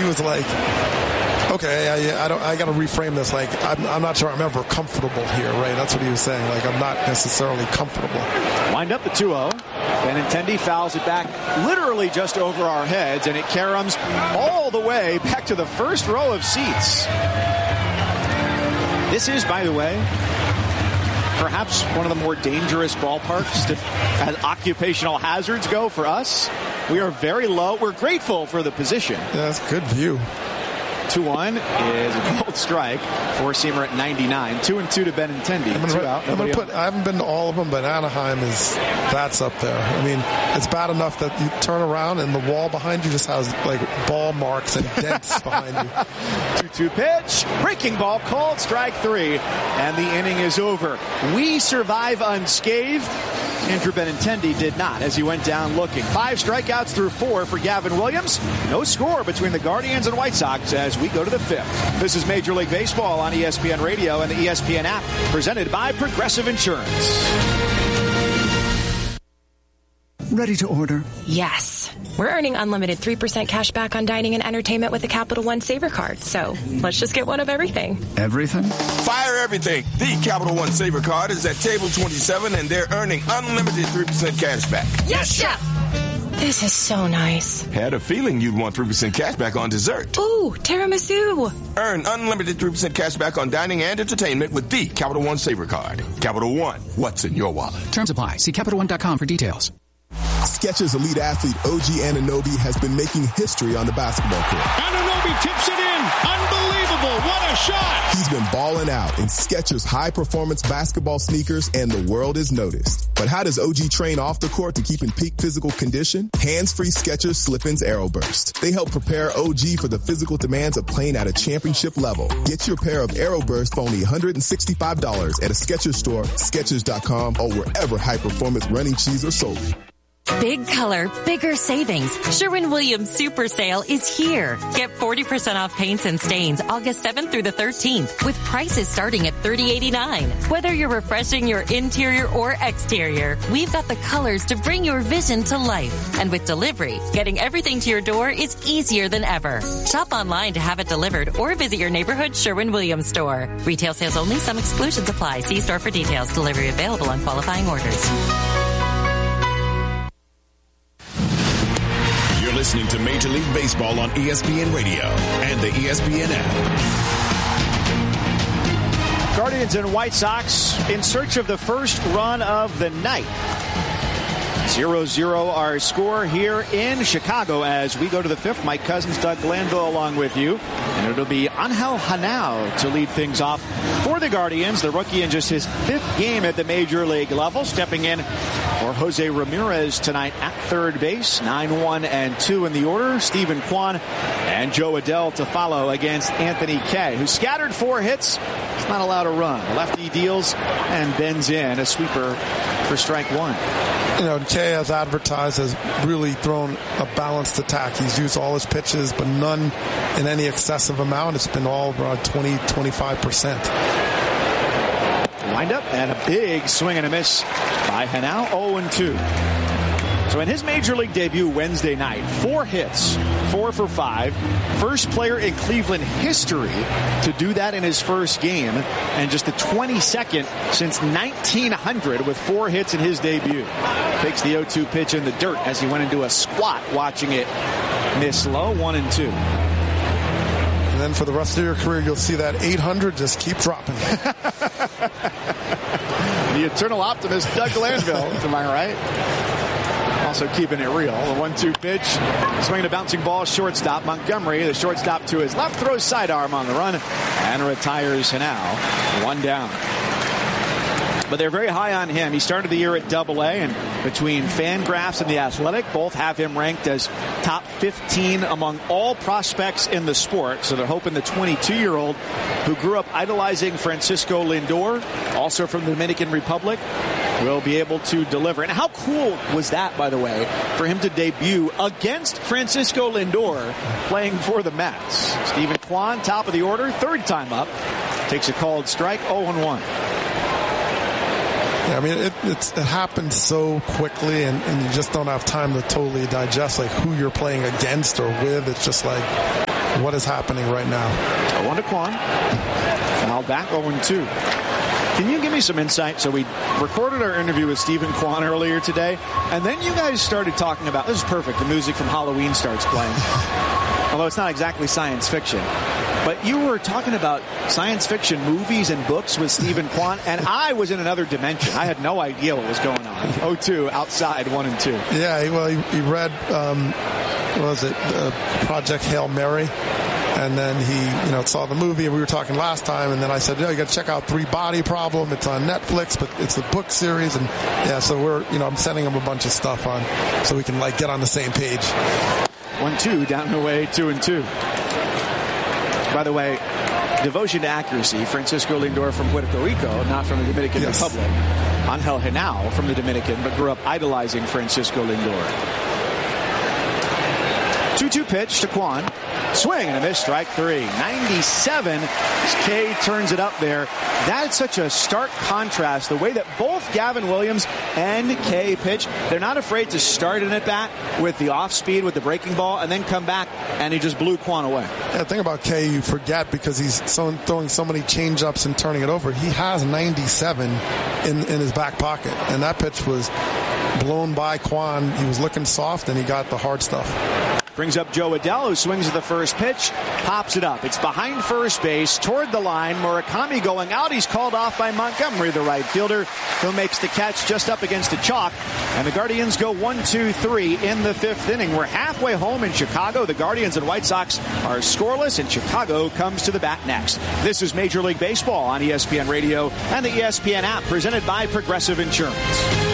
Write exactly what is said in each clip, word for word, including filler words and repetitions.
was like, okay, I, I don't. I got to reframe this. Like, I'm, I'm not sure I'm ever comfortable here, right? That's what he was saying. Like, I'm not necessarily comfortable. Wind up the two oh. Benintendi fouls it back literally just over our heads, and it caroms all the way back to the first row of seats. This is, by the way, perhaps one of the more dangerous ballparks to, as occupational hazards go for us. We are very low. We're grateful for the position. Yeah, that's a good view. two one is a cold strike. Four-seamer at ninety-nine. two and two to Benintendi. I'm gonna, out, I'm gonna put, I haven't been to all of them, but Anaheim is, that's up there. I mean, it's bad enough that you turn around and the wall behind you just has like ball marks and dents behind you. two two pitch. Breaking ball. Called strike three. And the inning is over. We survive unscathed. Andrew Benintendi did not as he went down looking. Five strikeouts through four for Gavin Williams. No score between the Guardians and White Sox as we go to the fifth. This is Major League Baseball on E S P N Radio and the E S P N app, presented by Progressive Insurance. Ready to order? Yes. We're earning unlimited three percent cash back on dining and entertainment with the Capital One Saver Card. So let's just get one of everything. Everything? Fire everything. The Capital One Saver Card is at table twenty-seven, and they're earning unlimited three percent cash back. Yes, Chef! This is so nice. Had a feeling you'd want three percent cash back on dessert. Ooh, tiramisu. Earn unlimited three percent cash back on dining and entertainment with the Capital One Saver Card. Capital One, what's in your wallet? Terms apply. See Capital One dot com for details. Skechers elite athlete O G Anunoby has been making history on the basketball court. Anunoby tips it in. Unbelievable. What a shot. He's been balling out in Skechers high-performance basketball sneakers, and the world has noticed. But how does O G train off the court to keep in peak physical condition? Hands-free Skechers Slip-ins Aeroburst. They help prepare O G for the physical demands of playing at a championship level. Get your pair of Aeroburst for only one hundred sixty-five dollars at a Skechers store, Skechers dot com, or wherever high-performance running shoes are sold. Big color, bigger savings. Sherwin-Williams Super Sale is here. Get forty percent off paints and stains August seventh through the thirteenth with prices starting at thirty eighty-nine. Whether you're refreshing your interior or exterior, we've got the colors to bring your vision to life. And with delivery, getting everything to your door is easier than ever. Shop online to have it delivered or visit your neighborhood Sherwin-Williams store. Retail sales only. Some exclusions apply. See store for details. Delivery available on qualifying orders. Listening to Major League Baseball on E S P N Radio and the E S P N app. Guardians and White Sox in search of the first run of the night. zero zero our score here in Chicago as we go to the fifth. Mike Cousins, Doug Glanville along with you. And it'll be Angel Hanao to lead things off for the Guardians. The rookie in just his fifth game at the major league level, stepping in for Jose Ramirez tonight at third base. nine one and two in the order. Stephen Kwan and Joe Adell to follow against Anthony Kay, who scattered four hits. He's not allowed to run. Lefty deals and bends in a sweeper for strike one. You know, Kay, as advertised, has really thrown a balanced attack. He's used all his pitches, but none in any excessive amount. It's been all around twenty, twenty-five percent. Wind up and a big swing and a miss by Hanao, oh and two. So in his major league debut Wednesday night, four hits, four for five. First player in Cleveland history to do that in his first game, and just the twenty-second since nineteen hundred with four hits in his debut. Takes the oh two pitch in the dirt as he went into a squat, watching it miss low, one and two. And then for the rest of your career, you'll see that eight hundred just keep dropping. The eternal optimist, Doug Glanville, am I right? Also keeping it real. The one two pitch, swinging a bouncing ball, shortstop. Montgomery, the shortstop to his left, throws sidearm on the run and retires Hanao. One down. But they're very high on him. He started the year at Double A, and between Fangraphs and The Athletic, both have him ranked as top fifteen among all prospects in the sport. So they're hoping the twenty-two-year-old who grew up idolizing Francisco Lindor, also from the Dominican Republic, will be able to deliver. And how cool was that, by the way, for him to debut against Francisco Lindor playing for the Mets? Stephen Kwan, top of the order, third time up, takes a called strike, oh and one. Yeah, I mean, it, it's, it happens so quickly, and, and you just don't have time to totally digest like who you're playing against or with. It's just like what is happening right now. oh one to Kwon. Foul back, oh and two. Can you give me some insight? So we recorded our interview with Stephen Kwon earlier today, and then you guys started talking about, this is perfect, the music from Halloween starts playing. Although it's not exactly science fiction. But you were talking about science fiction movies and books with Stephen Kwon, and I was in another dimension. I had no idea what was going on. oh two outside, one and two. Yeah, well, he, he read, um, what was it, uh, Project Hail Mary. And then he, you know, saw the movie, and we were talking last time, and then I said, "No, you got to check out Three Body Problem. It's on Netflix, but it's a book series." And yeah, so we're, you know, I'm sending him a bunch of stuff on, so we can like get on the same page. One two down and away, two and two. By the way, devotion to accuracy. Francisco Lindor from Puerto Rico, not from the Dominican yes. Republic. Angel Henao from the Dominican, but grew up idolizing Francisco Lindor. two two pitch to Kwon. Swing and a miss, strike three. ninety-seven as Kay turns it up there. That's such a stark contrast. The way that both Gavin Williams and Kay pitch, they're not afraid to start an at-bat with the off-speed, with the breaking ball, and then come back, and he just blew Kwon away. Yeah, the thing about Kay, you forget because he's so, throwing so many change-ups and turning it over. He has ninety-seven in, in his back pocket, and that pitch was blown by Kwon. He was looking soft, and he got the hard stuff. Brings up Joe Adell, who swings at the first pitch, pops it up. It's behind first base, toward the line. Murakami going out. He's called off by Montgomery, the right fielder, who makes the catch just up against the chalk. And the Guardians go one two three in the fifth inning. We're halfway home in Chicago. The Guardians and White Sox are scoreless, and Chicago comes to the bat next. This is Major League Baseball on E S P N Radio and the E S P N app, presented by Progressive Insurance.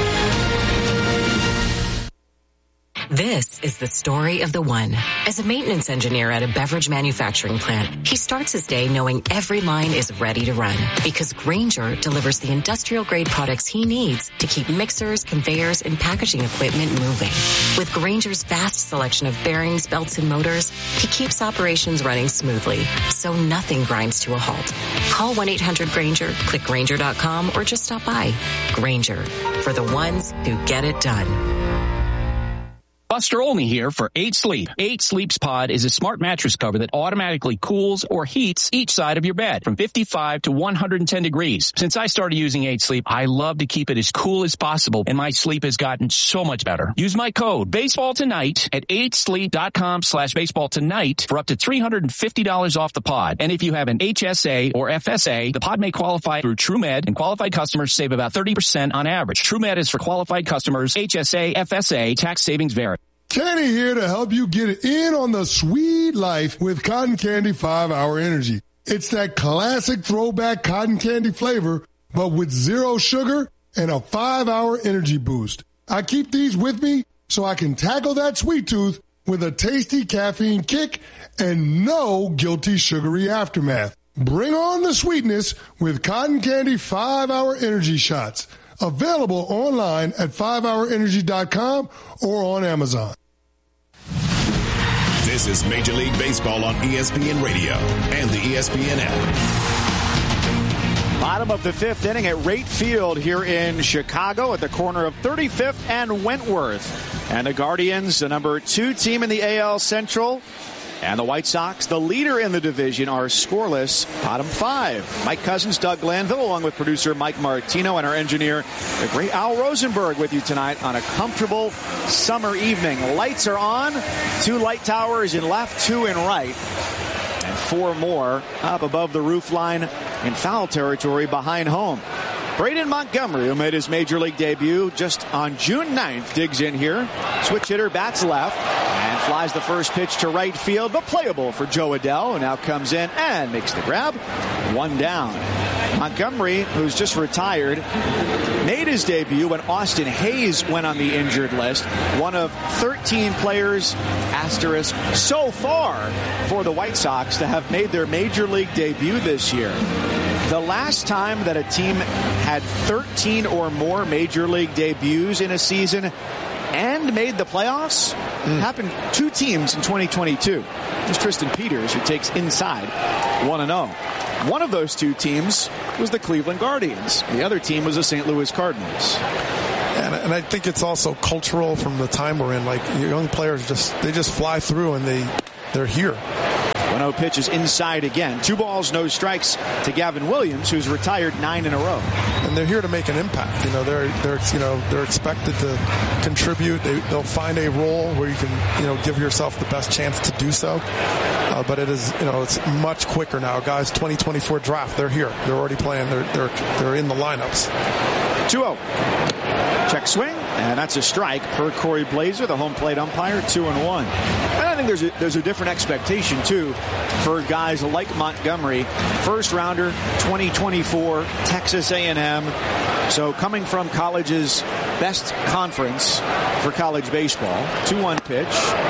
This is the story of the one. As a maintenance engineer at a beverage manufacturing plant, he starts his day knowing every line is ready to run because Grainger delivers the industrial-grade products he needs to keep mixers, conveyors, and packaging equipment moving. With Grainger's vast selection of bearings, belts, and motors, he keeps operations running smoothly, so nothing grinds to a halt. Call one eight hundred Grainger, click Grainger dot com, or just stop by. Grainger, for the ones who get it done. Buster Olney here for eight sleep. eight Sleep's Pod is a smart mattress cover that automatically cools or heats each side of your bed from fifty-five to one hundred ten degrees. Since I started using eight Sleep, I love to keep it as cool as possible, and my sleep has gotten so much better. Use my code baseball tonight at eight sleep dot com slash baseball tonight for up to three hundred fifty dollars off the pod. And if you have an H S A or F S A, the pod may qualify through TrueMed, and qualified customers save about thirty percent on average. TrueMed is for qualified customers. H S A, F S A, tax savings vary. Kenny here to help you get in on the sweet life with Cotton Candy five hour Energy. It's that classic throwback cotton candy flavor, but with zero sugar and a five hour energy boost. I keep these with me so I can tackle that sweet tooth with a tasty caffeine kick and no guilty sugary aftermath. Bring on the sweetness with Cotton Candy five hour Energy shots. Available online at five hour energy dot com or on Amazon. This is Major League Baseball on E S P N Radio and the E S P N app. Bottom of the fifth inning at Rate Field here in Chicago at the corner of thirty-fifth and Wentworth. And the Guardians, the number two team in the A L Central, and the White Sox, the leader in the division, are scoreless. Bottom five. Mike Cousins, Doug Glanville, along with producer Mike Martino and our engineer, the great Al Rosenberg, with you tonight on a comfortable summer evening. Lights are on. Two light towers in left, two in right. And four more up above the roof line in foul territory behind home. Braden Montgomery, who made his major league debut just on June ninth, digs in here. Switch hitter, bats left, and flies the first pitch to right field, but playable for Joe Adell, who now comes in and makes the grab. One down. Montgomery, who's just retired, made his debut when Austin Hayes went on the injured list. One of thirteen players, asterisk, so far for the White Sox to have made their major league debut this year. The last time that a team had thirteen or more major league debuts in a season and made the playoffs mm. happened two teams in twenty twenty-two. It's Tristan Peters, who takes inside one and oh. One of those two teams was the Cleveland Guardians. The other team was the Saint Louis Cardinals. And, and I think it's also cultural from the time we're in. Like, young players, just they just fly through and they, they're here. one oh pitch is inside again. Two balls, no strikes to Gavin Williams, who's retired nine in a row. And they're here to make an impact. You know, they're they're you know they're expected to contribute. They, they'll find a role where you can you know give yourself the best chance to do so. Uh, but it is you know it's much quicker now, guys. twenty twenty-four draft. They're here. They're already playing. They're they're they're in the lineups. two oh. Check swing, and that's a strike per Corey Blazer, the home plate umpire. Two and one. And I think there's a, there's a different expectation too for guys like Montgomery, first rounder, twenty twenty-four, Texas A and M. So coming from college's best conference for college baseball, two one pitch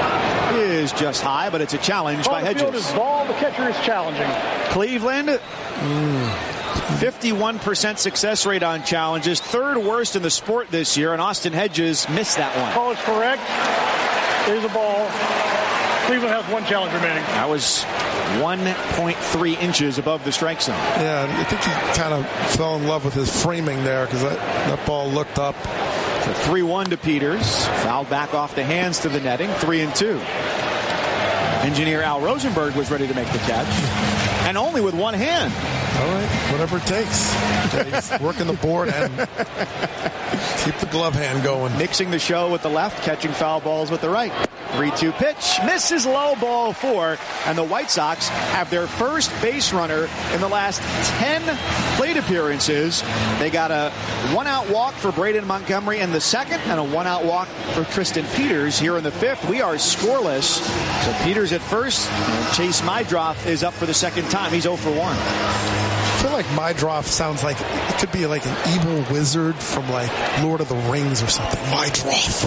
is just high, but it's a challenge by Hedges. The field is ball. The catcher is challenging. Cleveland. Mm. fifty-one percent success rate on challenges, third worst in the sport this year, and Austin Hedges missed that one. Call is correct. There's a ball. Cleveland has one challenge remaining. That was one point three inches above the strike zone. Yeah, I think he kind of fell in love with his framing there because that, that ball looked up. So three one to Peters. Fouled back off the hands to the netting, three and two. Engineer Al Rosenberg was ready to make the catch, and only with one hand. All right, whatever it takes. He's working the board and keep the glove hand going. Mixing the show with the left, catching foul balls with the right. three two pitch, misses low, ball four, and the White Sox have their first base runner in the last ten plate appearances. They got a one-out walk for Braden Montgomery in the second and a one-out walk for Tristan Peters here in the fifth. We are scoreless. So Peters at first, and Chase Mydroff is up for the second time. He's oh for one. I feel like Mydroff sounds like it could be like an evil wizard from like Lord of the Rings or something. Mydroff.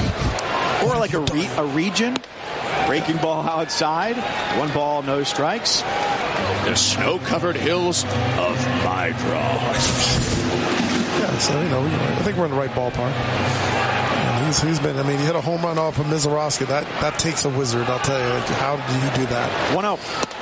Or like a, re- a region. Breaking ball outside. One ball, no strikes. The snow-covered hills of Mydroff. Yeah, so, you know, I think we're in the right ballpark. And he's, he's been, I mean, he hit a home run off of Mizorowski. That, that takes a wizard, I'll tell you. Like, how do you do that? one oh.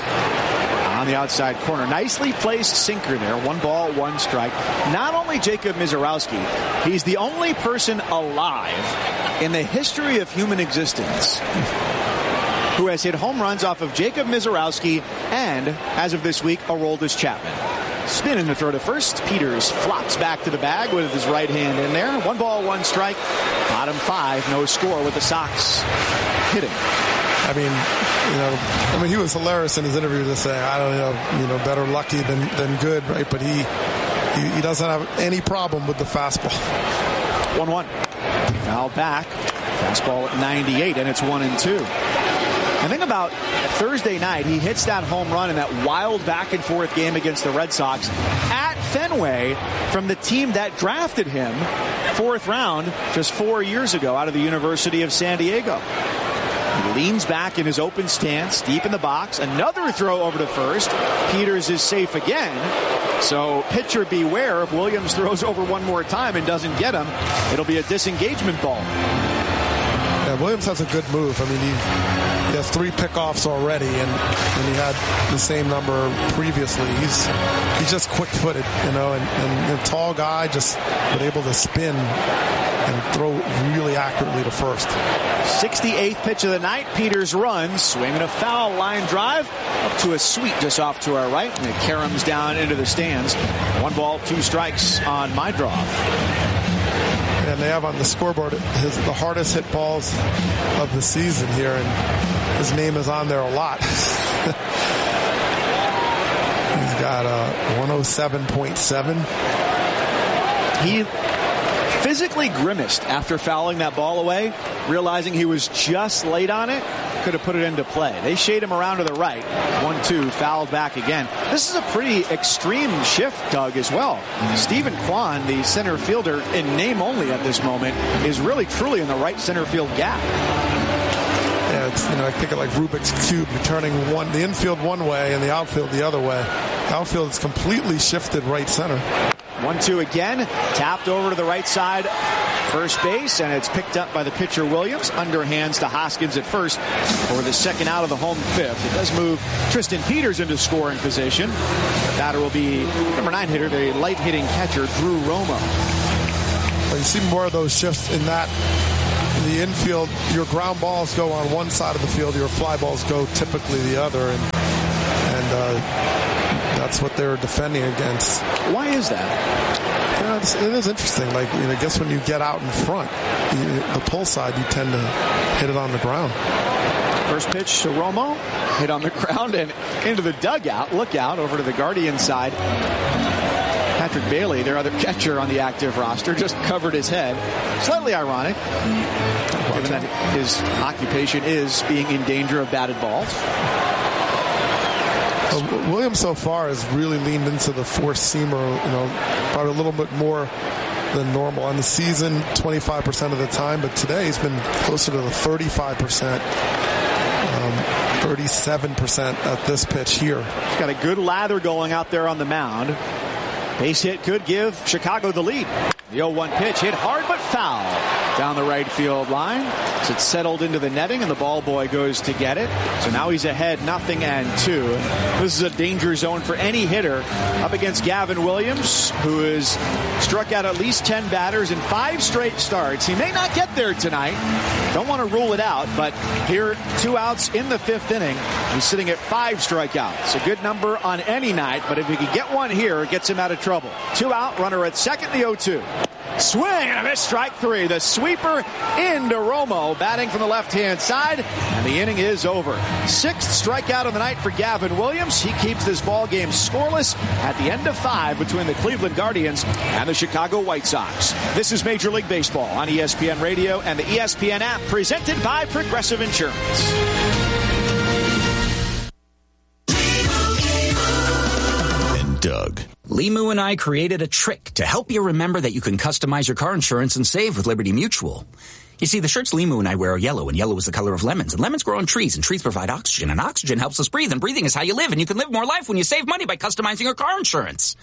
On the outside corner. Nicely placed sinker there. One ball, one strike. Not only Jacob Mizorowski, he's the only person alive in the history of human existence who has hit home runs off of Jacob Mizorowski and, as of this week, Aroldis Chapman. Spin in the throw to first. Peters flops back to the bag with his right hand in there. One ball, one strike. Bottom five, no score with the Sox hitting. I mean, you know, I mean, he was hilarious in his interview to say, I don't know, you know, better lucky than, than good, right? But he, he he doesn't have any problem with the fastball. one one. Foul back. Fastball at ninety-eight, and it's one and two. And think about Thursday night, he hits that home run in that wild back and forth game against the Red Sox at Fenway from the team that drafted him fourth round just four years ago out of the University of San Diego. He leans back in his open stance, deep in the box. Another throw over to first. Peters is safe again. So pitcher beware. If Williams throws over one more time and doesn't get him, it'll be a disengagement ball. Yeah, Williams has a good move. I mean, he, he has three pickoffs already, and, and he had the same number previously. He's he's just quick-footed, you know, and, and a tall guy, just been able to spin and throw really accurately to first. sixty-eighth pitch of the night. Peters runs, swinging a foul line drive up to a sweep just off to our right, and it caroms down into the stands. One ball, two strikes on Mydroff. And they have on the scoreboard his the hardest hit balls of the season here, and his name is on there a lot. He's got a one oh seven point seven. He physically grimaced after fouling that ball away, realizing he was just late on it. Could have put it into play. They shade him around to the right. one two, fouled back again. This is a pretty extreme shift, Doug, as well. Stephen Kwan, the center fielder in name only at this moment, is really truly in the right center field gap. Yeah, it's, you know, I think of like Rubik's Cube. You're turning one, the infield one way and the outfield the other way. The outfield is completely shifted right center. one two again. Tapped over to the right side. First base, and it's picked up by the pitcher Williams. Underhands to Hoskins at first for the second out of the home fifth. It does move Tristan Peters into scoring position. The batter will be number nine hitter, the light hitting catcher Drew Romo. Well, you see more of those shifts in that. In the infield, your ground balls go on one side of the field, your fly balls go typically the other, and and uh, that's what they were defending against. Why is that? You know, it's, it is interesting. Like, you know, I guess when you get out in front, you, the pull side, you tend to hit it on the ground. First pitch to Romo, hit on the ground and into the dugout. Look out over to the Guardian side. Patrick Bailey, their other catcher on the active roster, just covered his head. Slightly ironic, given that his occupation is being in danger of batted balls. Uh, Williams so far has really leaned into the four-seamer, you know, probably a little bit more than normal on the season, twenty-five percent of the time, but today he's been closer to the thirty-five percent. Um, thirty-seven percent at this pitch here. He's got a good lather going out there on the mound. Base hit could give Chicago the lead. The oh one pitch hit hard but foul down the right field line. So it's settled into the netting and the ball boy goes to get it. So now he's ahead nothing and two. This is a danger zone for any hitter up against Gavin Williams, who has struck out at least ten batters in five straight starts. He may not get there tonight. Don't want to rule it out, but here, two outs in the fifth inning. He's sitting at five strikeouts. A good number on any night, but if he can get one here, it gets him out of trouble. Two out, runner at second, the oh two. Swing and a miss, strike three. The sweeper into Romo, batting from the left-hand side, and the inning is over. Sixth strikeout of the night for Gavin Williams. He keeps this ball game scoreless at the end of five between the Cleveland Guardians and the Chicago White Sox. This is Major League Baseball on E S P N Radio and the E S P N app, presented by Progressive Insurance. Doug. Limu and I created a trick to help you remember that you can customize your car insurance and save with Liberty Mutual. You see, the shirts Limu and I wear are yellow, and yellow is the color of lemons. And lemons grow on trees, and trees provide oxygen, and oxygen helps us breathe, and breathing is how you live, and you can live more life when you save money by customizing your car insurance.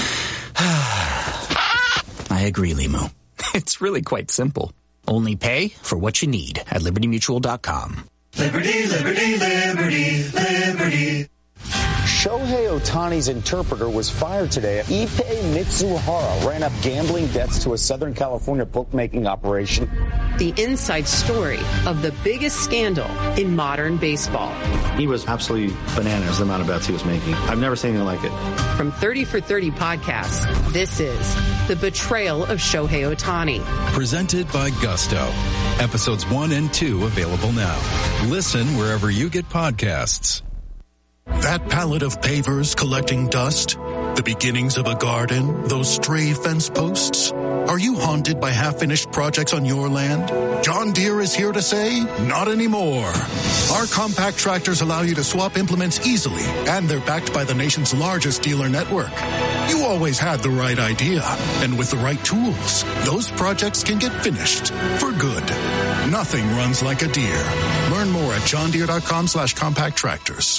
I agree, Limu. It's really quite simple. Only pay for what you need at liberty mutual dot com. Liberty, liberty, liberty, liberty. Shohei Ohtani's interpreter was fired today. Ippei Mitsuhara ran up gambling debts to a Southern California bookmaking operation. The inside story of the biggest scandal in modern baseball. He was absolutely bananas, the amount of bets he was making. I've never seen anything like it. From thirty for thirty podcasts, this is The Betrayal of Shohei Ohtani. Presented by Gusto. Episodes one and two available now. Listen wherever you get podcasts. That pallet of pavers collecting dust, the beginnings of a garden, those stray fence posts. Are you haunted by half-finished projects on your land? John Deere is here to say, not anymore. Our compact tractors allow you to swap implements easily, and they're backed by the nation's largest dealer network. You always had the right idea, and with the right tools, those projects can get finished for good. Nothing runs like a Deere. Learn more at johndeere.com slash compact tractors.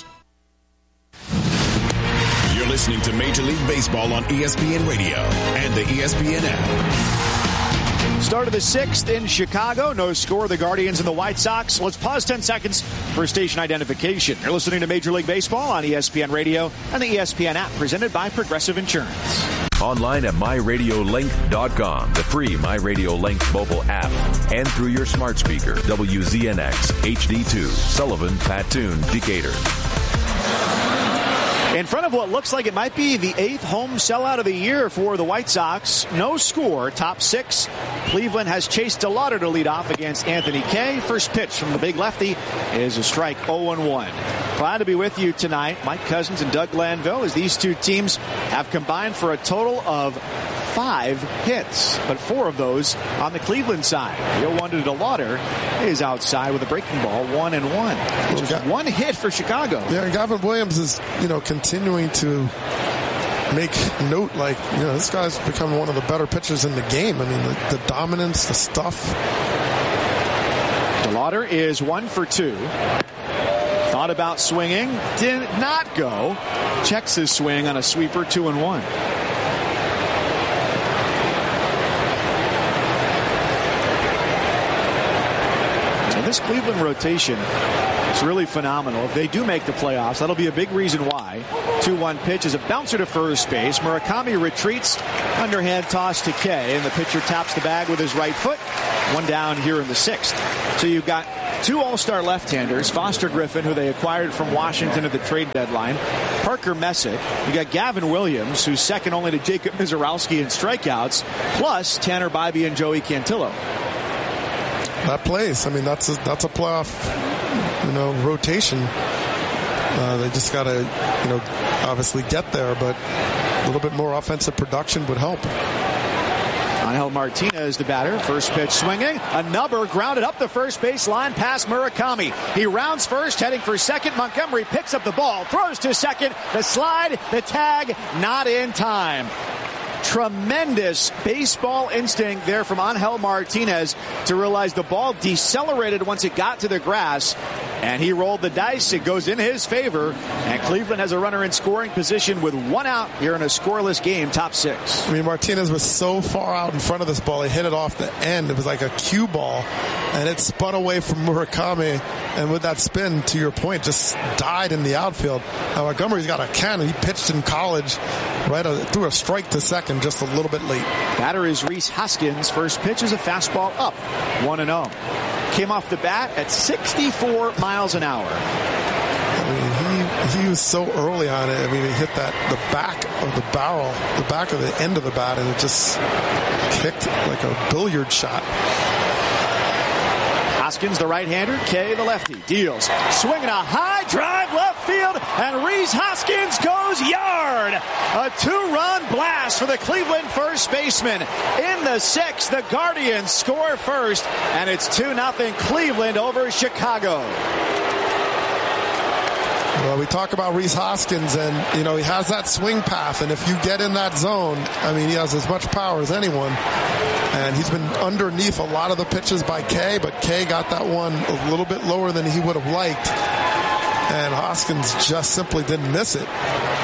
You're listening to Major League Baseball on E S P N Radio and the E S P N app. Start of the sixth in Chicago. No score. The Guardians and the White Sox. Let's pause ten seconds for station identification. You're listening to Major League Baseball on E S P N Radio and the E S P N app, presented by Progressive Insurance. Online at my radio link dot com, the free MyRadioLink mobile app, and through your smart speaker, W Z N X H D two, Sullivan, Patoon, Decatur. In front of what looks like it might be the eighth home sellout of the year for the White Sox. No score, top six. Cleveland has Chase DeLauder to lead off against Anthony Kay. First pitch from the big lefty is a strike, oh and one. Glad to be with you tonight, Mike Cousins and Doug Glanville, as these two teams have combined for a total of five hits, but four of those on the Cleveland side. The oh one to DeLauder is outside with a breaking ball, one and one. Just well, one hit for Chicago. Yeah, Gavin Williams is, you know, continuing to make note, like, you know, this guy's become one of the better pitchers in the game. I mean, the, the dominance, the stuff. DeLauder is one for two. Thought about swinging, did not go. Checks his swing on a sweeper, two and one. This Cleveland rotation is really phenomenal. If they do make the playoffs, that'll be a big reason why. two one pitch is a bouncer to first base. Murakami retreats, underhand toss to Kay, and the pitcher taps the bag with his right foot. One down here in the sixth. So you've got two all-star left-handers, Foster Griffin, who they acquired from Washington at the trade deadline, Parker Messick. You got Gavin Williams, who's second only to Jacob Mizorowski in strikeouts, plus Tanner Bybee and Joey Cantillo. That plays. I mean, that's a, that's a playoff, you know, rotation. Uh, they just got to, you know, obviously get there, but a little bit more offensive production would help. Angel Martinez, the batter. First pitch swinging. A number grounded up the first base line past Murakami. He rounds first, heading for second. Montgomery picks up the ball, throws to second. The slide, the tag, not in time. Tremendous baseball instinct there from Angel Martinez to realize the ball decelerated once it got to the grass, and he rolled the dice. It goes in his favor, and Cleveland has a runner in scoring position with one out here in a scoreless game, top six. I mean, Martinez was so far out in front of this ball, he hit it off the end. It was like a cue ball, and it spun away from Murakami, and with that spin, to your point, just died in the outfield. Now, Montgomery's got a cannon. He pitched in college, right, a, threw a strike to second, just a little bit late. Batter is Rhys Hoskins. First pitch is a fastball up, one and oh. Came off the bat at sixty-four miles an hour. I mean, he he was so early on it. I mean, he hit that the back of the barrel, the back of the end of the bat, and it just kicked like a billiard shot. Hoskins, the right-hander, Kay, the lefty, deals. Swinging a high drive left field, and Rhys Hoskins goes yard. A two-run blast for the Cleveland first baseman. In the sixth, the Guardians score first, and it's two nothing Cleveland over Chicago. Well, we talk about Rhys Hoskins, and, you know, he has that swing path, and if you get in that zone, I mean, he has as much power as anyone. And he's been underneath a lot of the pitches by Kay, but Kay got that one a little bit lower than he would have liked. And Hoskins just simply didn't miss it.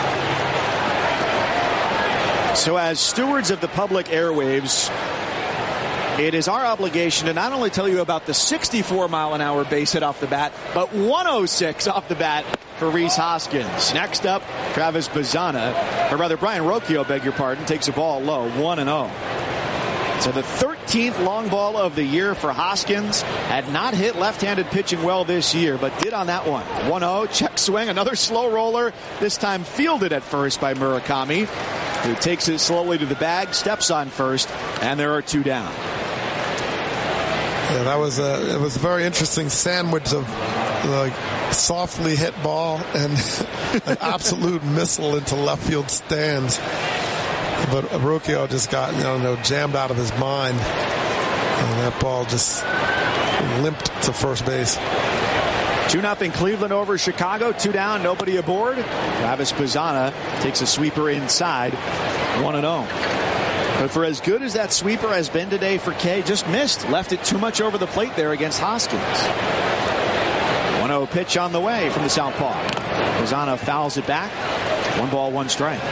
So as stewards of the public airwaves, it is our obligation to not only tell you about the sixty-four mile an hour base hit off the bat, but one oh six off the bat for Rhys Hoskins. Next up, Travis Bazzana, or rather Brian Rocchio, beg your pardon, takes a ball low, one and oh. So the thirteenth long ball of the year for Hoskins. Had not hit left-handed pitching well this year, but did on that one. one oh, check swing, another slow roller, this time fielded at first by Murakami, who takes it slowly to the bag, steps on first, and there are two down. Yeah, that was a, it was a very interesting sandwich of like softly hit ball and an absolute missile into left field stands. But Rocchio just got, you know, jammed out of his mind. And that ball just limped to first base. two nothing Cleveland over Chicago. Two down, nobody aboard. Travis Bazzana takes a sweeper inside. one and oh. But for as good as that sweeper has been today for Kay, just missed. Left it too much over the plate there against Hoskins. one oh pitch on the way from the southpaw. Bazzana fouls it back. One ball, one strike.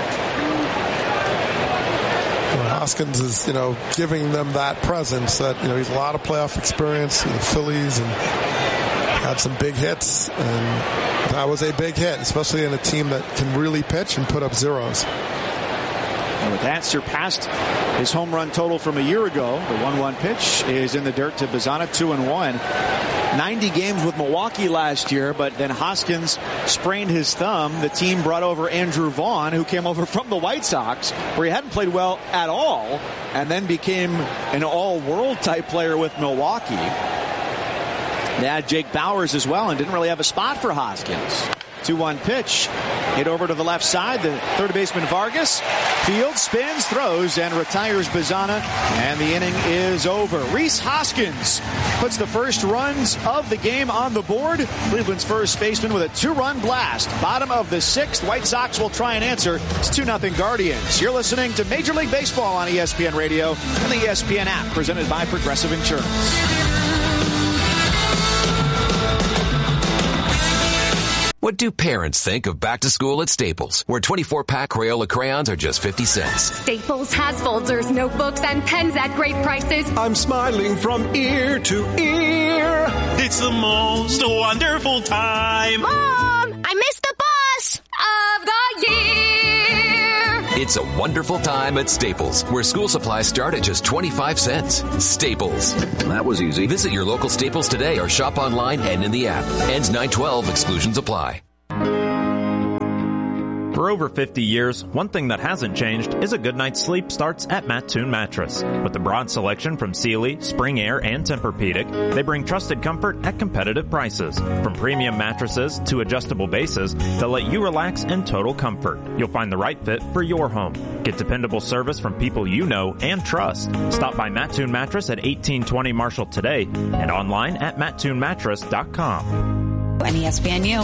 Hoskins is, you know, giving them that presence that, you know, he's a lot of playoff experience with the Phillies and had some big hits, and that was a big hit, especially in a team that can really pitch and put up zeros. And with that, surpassed his home run total from a year ago. The one one pitch is in the dirt to Bazzana, two and one. ninety games with Milwaukee last year, but then Hoskins sprained his thumb. The team brought over Andrew Vaughn, who came over from the White Sox, where he hadn't played well at all, and then became an all-world type player with Milwaukee. They had Jake Bowers as well and didn't really have a spot for Hoskins. two one pitch. Hit over to the left side. The third baseman Vargas. Fields, spins, throws, and retires Bazzana. And the inning is over. Rhys Hoskins puts the first runs of the game on the board. Cleveland's first baseman with a two-run blast. Bottom of the sixth. White Sox will try and answer. It's two nothing Guardians. You're listening to Major League Baseball on E S P N Radio and the E S P N app, presented by Progressive Insurance. What do parents think of back to school at Staples, where twenty-four pack Crayola crayons are just fifty cents? Staples has folders, notebooks, and pens at great prices. I'm smiling from ear to ear. It's the most wonderful time. Mom, I missed the bus of the year. It's a wonderful time at Staples, where school supplies start at just twenty-five cents. Staples. That was easy. Visit your local Staples today or shop online and in the app. Ends nine twelve. Exclusions apply. For over fifty years, one thing that hasn't changed is a good night's sleep starts at Mattoon Mattress. With a broad selection from Sealy, Spring Air, and Tempur-Pedic, they bring trusted comfort at competitive prices. From premium mattresses to adjustable bases that let you relax in total comfort. You'll find the right fit for your home. Get dependable service from people you know and trust. Stop by Mattoon Mattress at eighteen twenty Marshall today and online at mattoon mattress dot com. And E S P N U.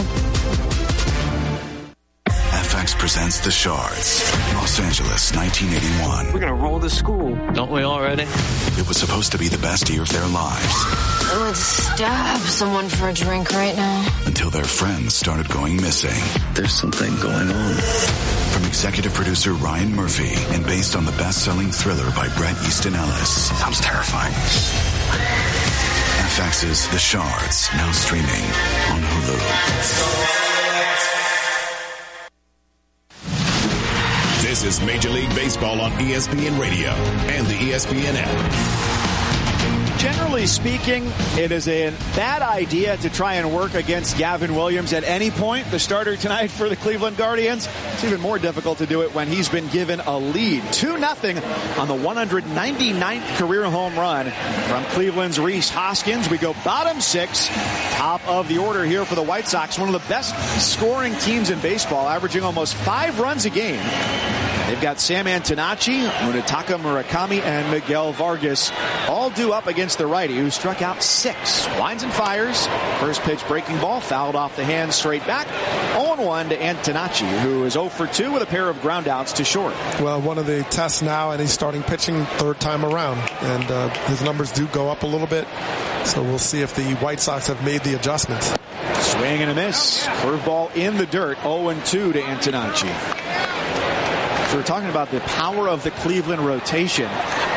F X presents The Shards, Los Angeles, nineteen eighty-one. We're going to roll the school, don't we already? It was supposed to be the best year of their lives. I would stab someone for a drink right now. Until their friends started going missing. There's something going on. From executive producer Ryan Murphy and based on the best-selling thriller by Bret Easton Ellis. Sounds terrifying. F X's The Shards, now streaming on Hulu. This is Major League Baseball on E S P N Radio and the E S P N app. Generally speaking, it is a bad idea to try and work against Gavin Williams at any point. The starter tonight for the Cleveland Guardians. It's even more difficult to do it when he's been given a lead. two nothing on the one hundred ninety-ninth career home run from Cleveland's Rhys Hoskins. We go bottom six, top of the order here for the White Sox. One of the best scoring teams in baseball, averaging almost five runs a game. They've got Sam Antonacci, Munetaka Murakami, and Miguel Vargas all due up against the righty, who struck out six. Winds and fires. First pitch breaking ball, fouled off the hand straight back. oh one to Antonacci, who is oh for two with a pair of groundouts to short. Well, one of the tests now, and he's starting pitching third time around. And uh, his numbers do go up a little bit. So we'll see if the White Sox have made the adjustments. Swing and a miss. Curveball in the dirt. oh and two to Antonacci. So we're talking about the power of the Cleveland rotation.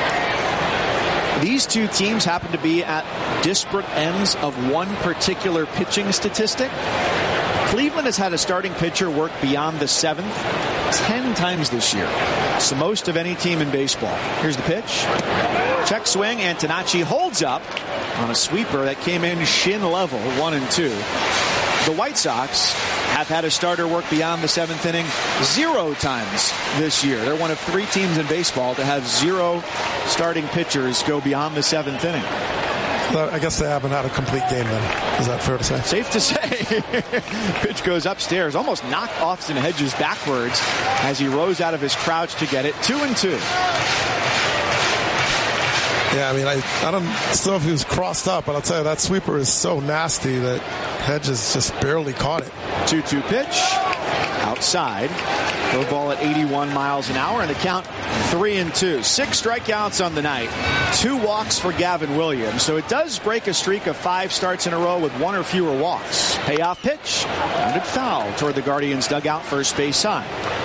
These two teams happen to be at disparate ends of one particular pitching statistic. Cleveland has had a starting pitcher work beyond the seventh ten times this year. It's the most of any team in baseball. Here's the pitch. Check swing. Antonacci holds up on a sweeper that came in shin level, one and two. The White Sox have had a starter work beyond the seventh inning zero times this year. They're one of three teams in baseball to have zero starting pitchers go beyond the seventh inning. I guess they haven't had a complete game then. Is that fair to say? Safe to say. Pitch goes upstairs, almost knocked Austin Hedges backwards as he rose out of his crouch to get it. Two and two. Yeah, I mean, I, I don't still know if he was crossed up, but I'll tell you, that sweeper is so nasty that Hedges just barely caught it. two two pitch. Outside. Go ball at eighty-one miles an hour, and the count three and two. Six strikeouts on the night. Two walks for Gavin Williams. So it does break a streak of five starts in a row with one or fewer walks. Payoff pitch. Grounded foul toward the Guardians' dugout, first base side.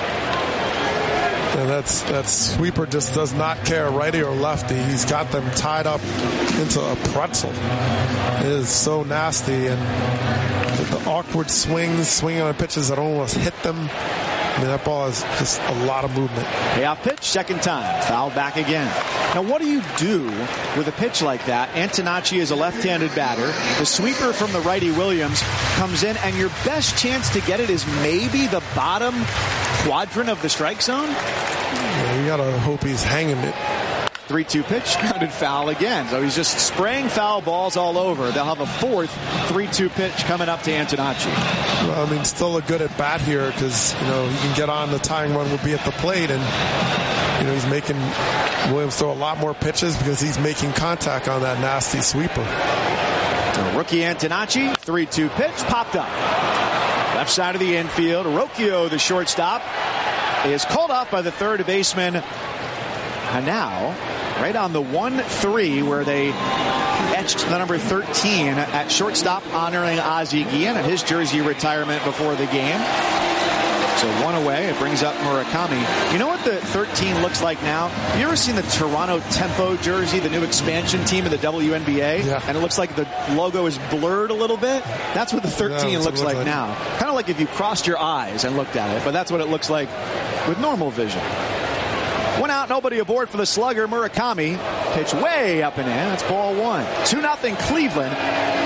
And that's that sweeper just does not care righty or lefty. He's got them tied up into a pretzel. It is so nasty, and the, the awkward swings, swinging on pitches that almost hit them. I mean, that ball is just a lot of movement. Payoff pitch, second time. Foul back again. Now, what do you do with a pitch like that? Antonacci is a left-handed batter. The sweeper from the righty Williams comes in, and your best chance to get it is maybe the bottom quadrant of the strike zone? Yeah, you gotta hope he's hanging it. three two pitch, grounded foul again. So he's just spraying foul balls all over. They'll have a fourth three two pitch coming up to Antonacci. Well, I mean, still a good at bat here because, you know, he can get on. The tying run will be at the plate, and, you know, he's making Williams throw a lot more pitches because he's making contact on that nasty sweeper. So rookie Antonacci, three two pitch, popped up. Left side of the infield. Rocchio, the shortstop, is called off by the third baseman. And now, right on the one three where they etched the number thirteen at shortstop, honoring Ozzie Guillen at his jersey retirement before the game. So one away. It brings up Murakami. You know what the thirteen looks like now? You ever seen the Toronto Tempo jersey, the new expansion team of the W N B A? Yeah. And it looks like the logo is blurred a little bit? That's what the thirteen yeah, looks like, like now. Kind of like if you crossed your eyes and looked at it, but that's what it looks like with normal vision. One out, nobody aboard for the slugger. Murakami pitch way up and in. That's ball one. two nothing Cleveland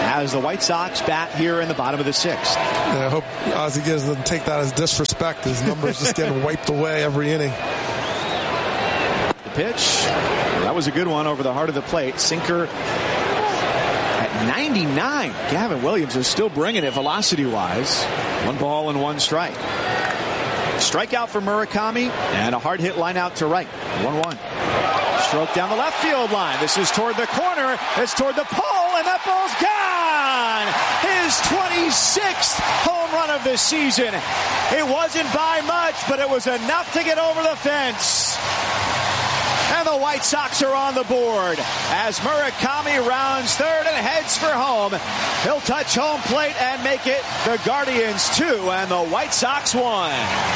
as the White Sox bat here in the bottom of the sixth. Yeah, I hope Ozzie Gibbs doesn't take that as disrespect. His numbers just getting wiped away every inning. The pitch. That was a good one over the heart of the plate. Sinker at ninety-nine. Gavin Williams is still bringing it velocity-wise. One ball and one strike. Strikeout for Murakami and a hard hit line out to right. one one. Stroke down the left field line. This is toward the corner. It's toward the pole, and that ball's gone. His twenty-sixth home run of the season. It wasn't by much, but it was enough to get over the fence. And the White Sox are on the board as Murakami rounds third and heads for home. He'll touch home plate and make it the Guardians two and the White Sox one.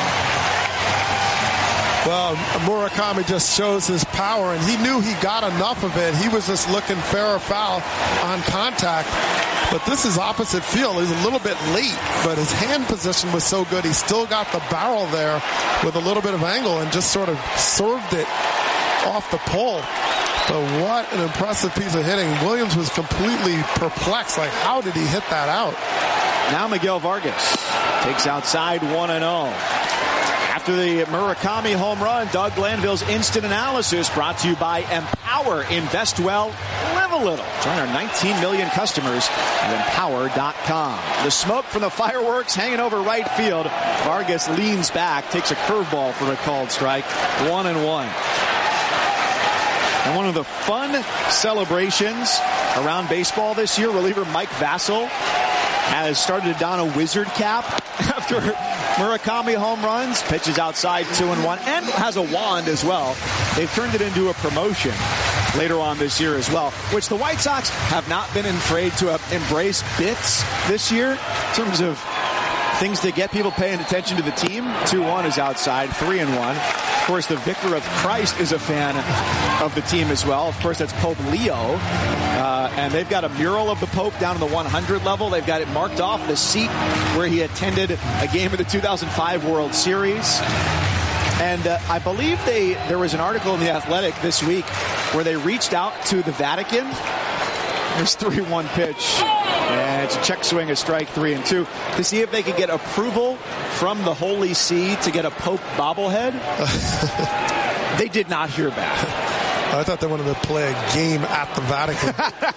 Well, Murakami just shows his power, and he knew he got enough of it. He was just looking fair or foul on contact. But this is opposite field. He's a little bit late, but his hand position was so good. He still got the barrel there with a little bit of angle and just sort of served it off the pole. But what an impressive piece of hitting. Williams was completely perplexed. Like, how did he hit that out? Now Miguel Vargas takes outside one and oh. After the Murakami home run, Doug Glanville's instant analysis brought to you by Empower. Invest well, live a little. Join our nineteen million customers at empower dot com. The smoke from the fireworks hanging over right field. Vargas leans back, takes a curveball for a called strike. One and one. And one of the fun celebrations around baseball this year, reliever Mike Vassell has started to don a wizard cap after Murakami home runs, pitches outside two and one, and has a wand as well. They've turned it into a promotion later on this year as well, which the White Sox have not been afraid to embrace bits this year in terms of things to get people paying attention to the team. two one is outside, three and one. Of course, the Vicar of Christ is a fan of the team as well. Of course, that's Pope Leo. Uh, and they've got a mural of the Pope down in the one hundred level. They've got it marked off the seat where he attended a game of the two thousand five World Series. And uh, I believe they there was an article in The Athletic this week where they reached out to the Vatican. There's three one pitch. And it's a check swing, a strike, three and two, to see if they could get approval from the Holy See to get a Pope bobblehead. They did not hear back. I thought they wanted to play a game at the Vatican.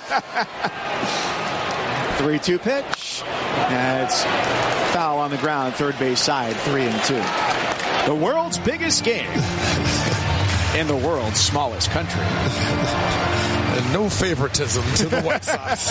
three two pitch. And it's foul on the ground, third base side, three and two. The world's biggest game in the world's smallest country. And no favoritism to the White Sox.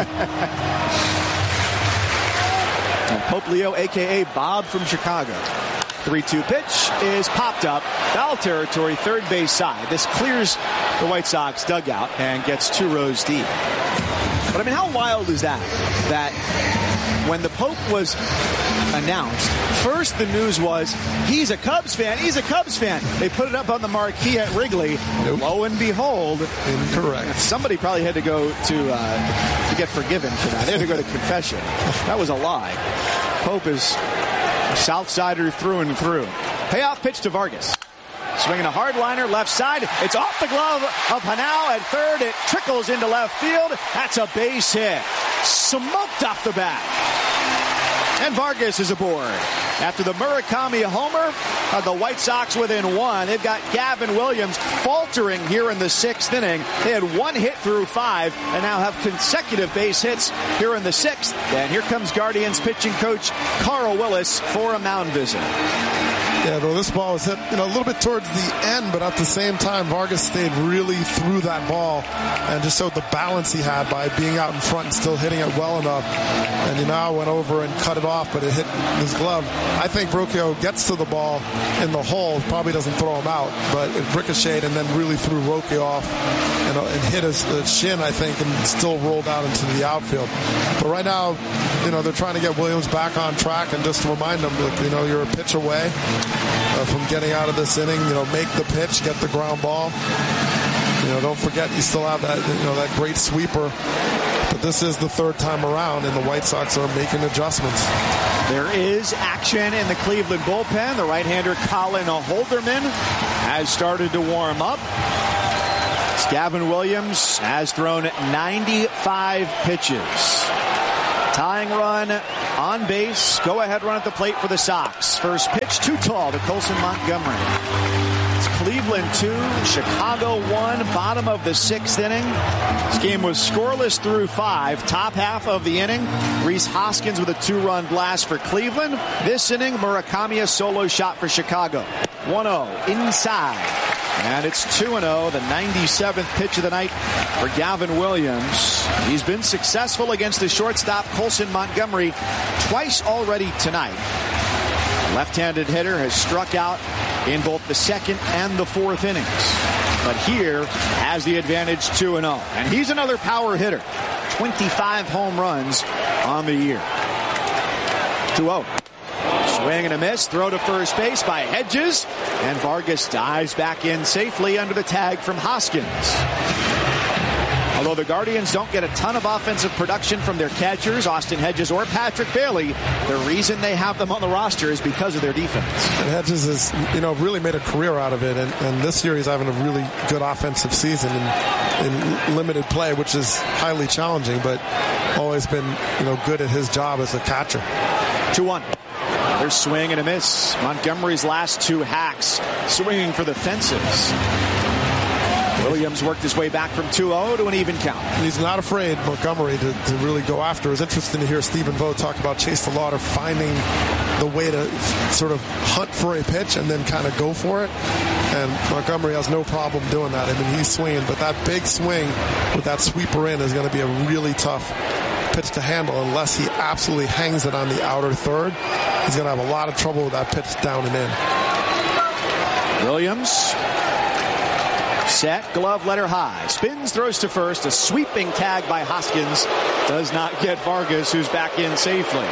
Pope Leo, a k a. Bob from Chicago. three two pitch is popped up. Foul territory, third base side. This clears the White Sox dugout and gets two rows deep. But, I mean, how wild is that? That when the Pope was announced, first the news was, he's a Cubs fan, he's a Cubs fan. They put it up on the marquee at Wrigley. Nope. Lo and behold, incorrect. Somebody probably had to go to uh, to get forgiven for that. They had to go to confession. That was a lie. Pope is a Southsider through and through. Payoff pitch to Vargas. Swinging a hard liner left side. It's off the glove of Hanau at third. It trickles into left field. That's a base hit. Smoked off the bat. And Vargas is aboard. After the Murakami homer, uh, the White Sox within one. They've got Gavin Williams faltering here in the sixth inning. They had one hit through five and now have consecutive base hits here in the sixth. And here comes Guardians pitching coach Carl Willis for a mound visit. Yeah, though this ball was hit, you know, a little bit towards the end, but at the same time, Vargas stayed really through that ball and just showed the balance he had by being out in front and still hitting it well enough. And he now went over and cut it off, but it hit his glove. I think Rocchio gets to the ball in the hole, probably doesn't throw him out, but it ricocheted and then really threw Rocchio off and, uh, and hit his uh, shin, I think, and still rolled out into the outfield. But right now, you know, they're trying to get Williams back on track and just to remind him, look, you know, you're a pitch away Uh, from getting out of this inning. You know, make the pitch, get the ground ball. You know, don't forget you still have that, you know, that great sweeper. But this is the third time around, and the White Sox are making adjustments. There is action in the Cleveland bullpen. The right-hander Colin Holderman has started to warm up. Gavin Williams has thrown ninety-five pitches. Tying run on base. Go-ahead run at the plate for the Sox. First pitch too tall to Colson Montgomery. It's Cleveland two, Chicago one, bottom of the sixth inning. This game was scoreless through five. Top half of the inning, Rhys Hoskins with a two-run blast for Cleveland. This inning, Murakami a solo shot for Chicago. one oh inside. And it's two and oh, the ninety-seventh pitch of the night for Gavin Williams. He's been successful against the shortstop, Colson Montgomery, twice already tonight. Left-handed hitter has struck out in both the second and the fourth innings. But here has the advantage two and oh. And he's another power hitter. twenty-five home runs on the year. two oh. Swing and a miss. Throw to first base by Hedges. And Vargas dives back in safely under the tag from Hoskins. Although the Guardians don't get a ton of offensive production from their catchers, Austin Hedges or Patrick Bailey, the reason they have them on the roster is because of their defense. And Hedges has, you know, really made a career out of it. And, and this year he's having a really good offensive season in, in limited play, which is highly challenging, but always been, you know, good at his job as a catcher. two one. There's swing and a miss. Montgomery's last two hacks swinging for the fences. Williams worked his way back from two oh to an even count. He's not afraid, Montgomery, to, to really go after. It was interesting to hear Stephen Vogt talk about Chase DeLauder finding the way to sort of hunt for a pitch and then kind of go for it. And Montgomery has no problem doing that. I mean, he's swinging, but that big swing with that sweeper in is going to be a really tough pitch to handle unless he absolutely hangs it on the outer third. He's going to have a lot of trouble with that pitch down and in. Williams set, glove letter high, spins, throws to first. A sweeping tag by Hoskins does not get Vargas, who's back in safely.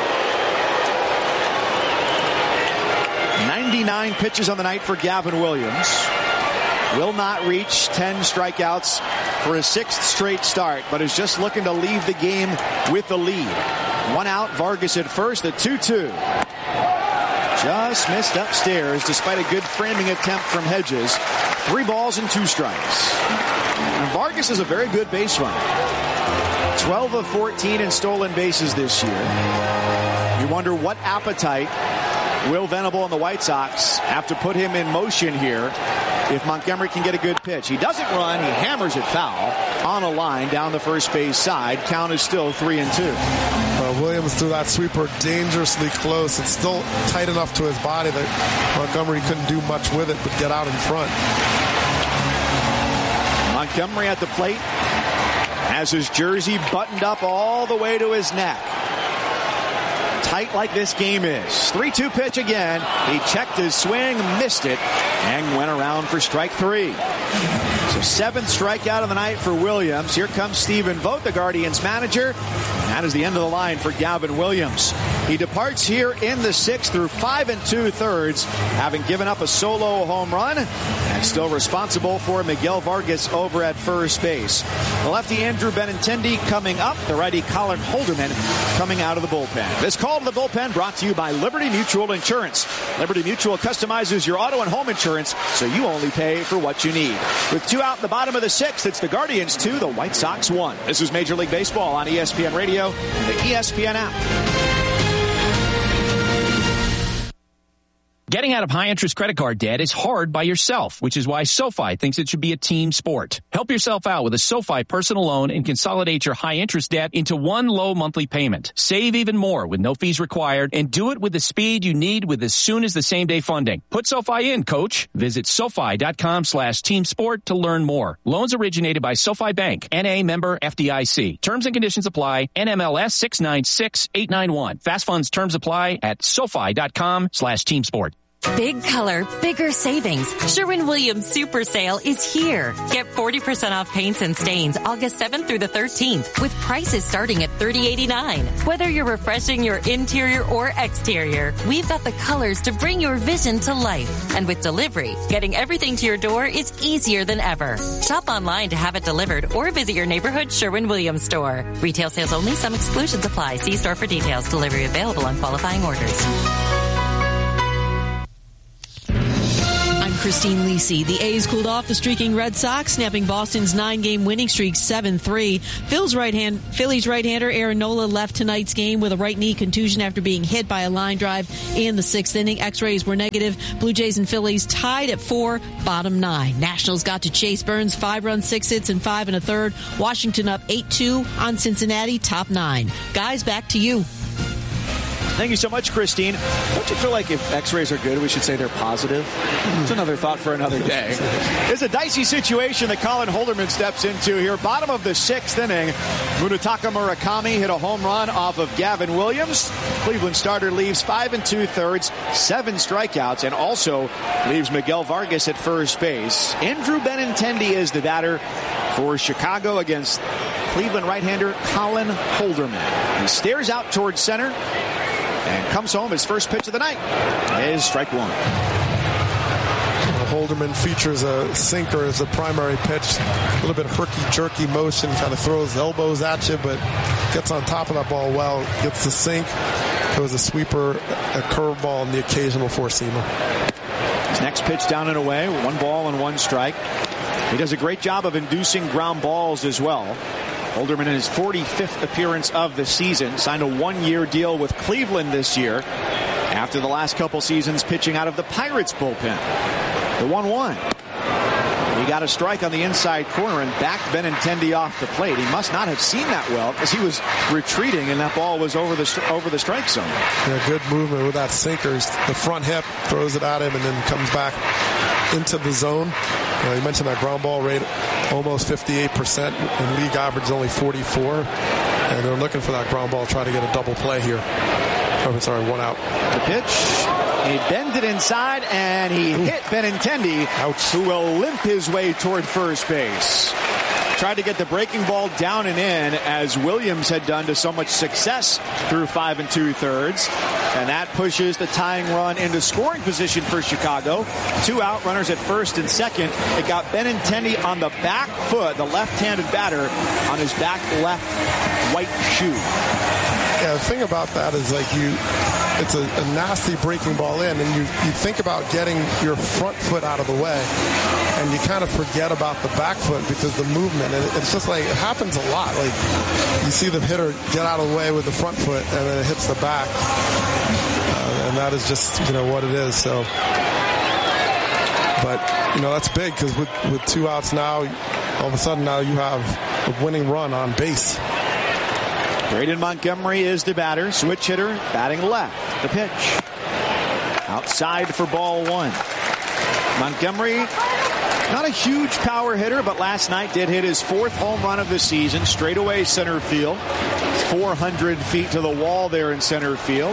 ninety-nine pitches on the night for Gavin Williams. Will not reach ten strikeouts for his sixth straight start, but is just looking to leave the game with the lead. One out, Vargas at first, the two two. Just missed upstairs despite a good framing attempt from Hedges. Three balls and two strikes. And Vargas is a very good base runner. twelve of fourteen in stolen bases this year. You wonder what appetite Will Venable and the White Sox have to put him in motion here if Montgomery can get a good pitch. He doesn't run. He hammers it foul on a line down the first base side. Count is still three and two. Uh, Williams threw that sweeper dangerously close. It's still tight enough to his body that Montgomery couldn't do much with it but get out in front. Montgomery at the plate has his jersey buttoned up all the way to his neck. Tight like this game is. three two pitch again. He checked his swing, missed it, and went around for strike three. So seventh strikeout of the night for Williams. Here comes Stephen Vogt, the Guardians manager. And that is the end of the line for Gavin Williams. He departs here in the sixth through five and two thirds, having given up a solo home run and still responsible for Miguel Vargas over at first base. The lefty Andrew Benintendi coming up. The righty Colin Holderman coming out of the bullpen. This call to the bullpen brought to you by Liberty Mutual Insurance. Liberty Mutual customizes your auto and home insurance so you only pay for what you need. With two out in the bottom of the sixth, it's the Guardians two, the White Sox one. This is Major League Baseball on E S P N Radio and the E S P N app. Getting out of high-interest credit card debt is hard by yourself, which is why SoFi thinks it should be a team sport. Help yourself out with a SoFi personal loan and consolidate your high-interest debt into one low monthly payment. Save even more with no fees required, and do it with the speed you need with as soon as the same-day funding. Put SoFi in, coach. Visit SoFi.com slash team sport to learn more. Loans originated by SoFi Bank, N A member F D I C. Terms and conditions apply. N M L S six nine six eight nine one. Fast funds terms apply at SoFi.com slash team sport. Big color, bigger savings. Sherwin-Williams Super Sale is here. Get forty percent off paints and stains August seventh through the thirteenth with prices starting at thirty eighty-nine. Whether you're refreshing your interior or exterior, we've got the colors to bring your vision to life. And with delivery, getting everything to your door is easier than ever. Shop online to have it delivered or visit your neighborhood Sherwin-Williams store. Retail sales only. Some exclusions apply. See store for details. Delivery available on qualifying orders. Christine Lisi. The A's cooled off the streaking Red Sox, snapping Boston's nine-game winning streak seven three. Phil's right hand, Phillies right-hander Aaron Nola left tonight's game with a right knee contusion after being hit by a line drive in the sixth inning. X-rays were negative. Blue Jays and Phillies tied at four, bottom nine. Nationals got to Chase Burns, five runs, six hits, and five and a third. Washington up eight two on Cincinnati, top nine. Guys, back to you. Thank you so much, Christine. Don't you feel like if X-rays are good, we should say they're positive? It's another thought for another day. It's a dicey situation that Colin Holderman steps into here. Bottom of the sixth inning, Munetaka Murakami hit a home run off of Gavin Williams. Cleveland starter leaves five and two-thirds, seven strikeouts, and also leaves Miguel Vargas at first base. Andrew Benintendi is the batter for Chicago against Cleveland right-hander Colin Holderman. He stares out towards center and comes home. His first pitch of the night is strike one. Holderman features a sinker as a primary pitch. A little bit herky-jerky motion, kind of throws elbows at you, but gets on top of that ball well. Gets the sink, goes a sweeper, a curveball, and the occasional four-seamer. His next pitch down and away, one ball and one strike. He does a great job of inducing ground balls as well. Holderman in his forty-fifth appearance of the season, signed a one-year deal with Cleveland this year after the last couple seasons pitching out of the Pirates bullpen. The one one. He got a strike on the inside corner and backed Benintendi off the plate. He must not have seen that well because he was retreating and that ball was over the over the strike zone. Yeah, good movement with that sinker. The front hip throws it at him and then comes back into the zone. Uh, you mentioned that ground ball rate, almost fifty-eight percent, and league average is only forty-four. And they're looking for that ground ball, try to get a double play here. Oh, sorry, one out. The pitch. He bended inside, and he Ooh. hit Benintendi, Ouch. who will limp his way toward first base. Tried to get the breaking ball down and in, as Williams had done to so much success through five and two-thirds. And that pushes the tying run into scoring position for Chicago. Two out, runners at first and second. It got Benintendi on the back foot, the left-handed batter, on his back left white shoe. Yeah, the thing about that is, like, you, it's a, a nasty breaking ball in, and you, you think about getting your front foot out of the way, and you kind of forget about the back foot because the movement, and it's just like, it happens a lot. Like, you see the hitter get out of the way with the front foot, and then it hits the back, uh, and that is just, you know, what it is. So, but, you know, that's big because with, with two outs now, all of a sudden now you have a winning run on base. Braden Montgomery is the batter. Switch hitter, batting left. The pitch. Outside for ball one. Montgomery, not a huge power hitter, but last night did hit his fourth home run of the season. Straightaway center field. four hundred feet to the wall there in center field.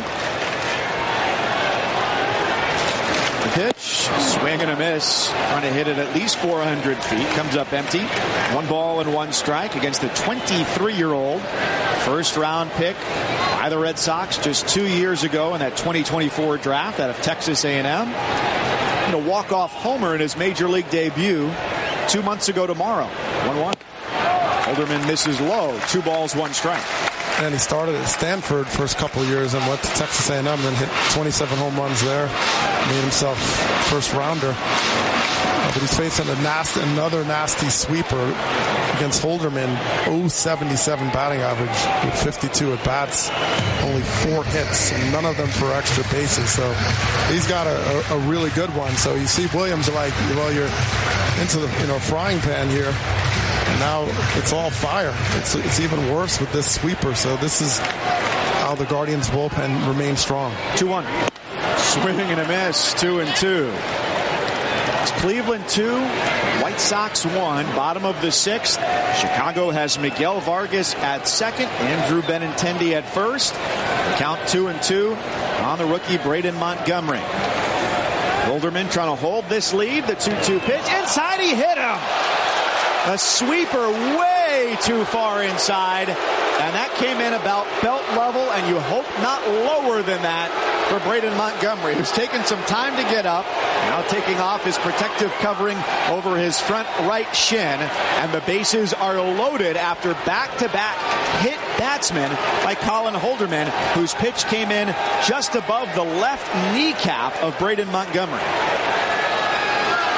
The pitch. Swing and a miss. Trying to hit it at least four hundred feet. Comes up empty. One ball and one strike against the twenty-three-year-old. First round pick by the Red Sox just two years ago in that twenty twenty-four draft out of Texas A and M. And a walk-off homer in his major league debut two months ago tomorrow. one one. Holderman misses low. Two balls, one strike. And he started at Stanford first couple of years and went to Texas A and M and then hit twenty-seven home runs there. Made himself first rounder. Uh, but he's facing a nasty, another nasty sweeper against Holderman. oh seventy-seven batting average with fifty-two at bats. Only four hits, and none of them for extra bases. So he's got a, a, a really good one. So you see Williams like, well, you're into the you know frying pan here. And now it's all fire. It's, it's even worse with this sweeper. So this is how the Guardians bullpen remains strong. two one. Swing and a miss. Two and two. It's Cleveland two, White Sox one. Bottom of the sixth. Chicago has Miguel Vargas at second. Andrew Benintendi at first. The count two and two on the rookie Braden Montgomery. Holderman trying to hold this lead. The two two pitch. Inside, he hit him. A sweeper way too far inside, and that came in about belt level, and you hope not lower than that for Braden Montgomery, who's taken some time to get up, now taking off his protective covering over his front right shin, and the bases are loaded after back-to-back hit batsmen by Colin Holderman, whose pitch came in just above the left kneecap of Braden Montgomery.